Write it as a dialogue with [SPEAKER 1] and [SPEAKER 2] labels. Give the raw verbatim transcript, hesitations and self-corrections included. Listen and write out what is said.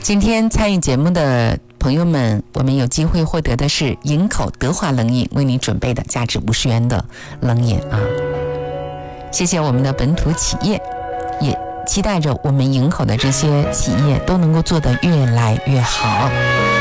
[SPEAKER 1] 今天参与节目的朋友们，我们有机会获得的是营口德华冷饮为你准备的价值五十元的冷饮啊！谢谢我们的本土企业，也期待着我们营口的这些企业都能够做得越来越好。